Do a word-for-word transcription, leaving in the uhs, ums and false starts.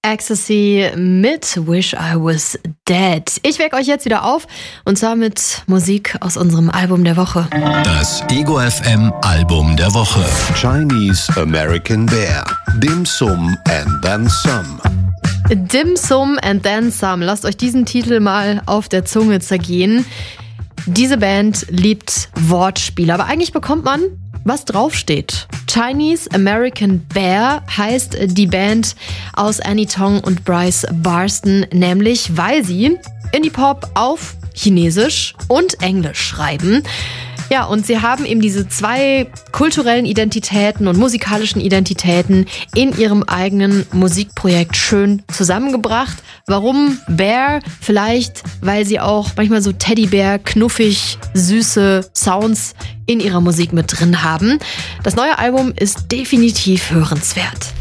Ecstasy mit Wish I Was Dead. Ich wecke euch jetzt wieder auf und zwar mit Musik aus unserem Album der Woche. Das Ego F M Album der Woche. Chinese American Bear, Dim Sum and Then Some. Dim Sum and Then Some. Lasst euch diesen Titel mal auf der Zunge zergehen. Diese Band liebt Wortspiele, aber eigentlich bekommt man, was draufsteht. Chinese American Bear heißt die Band aus Annie Tong und Bryce Barston, nämlich weil sie Indie-Pop auf Chinesisch und Englisch schreiben. Ja, und sie haben eben diese zwei kulturellen Identitäten und musikalischen Identitäten in ihrem eigenen Musikprojekt schön zusammengebracht. Warum Bear? Vielleicht, weil sie auch manchmal so Teddybär, knuffig, süße Sounds in ihrer Musik mit drin haben. Das neue Album ist definitiv hörenswert.